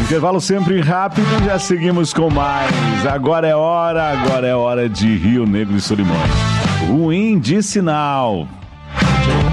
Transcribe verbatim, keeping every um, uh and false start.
Intervalo sempre rápido, já seguimos com mais. Agora é hora, agora é hora de Rio Negro e Solimões. Ruim de sinal.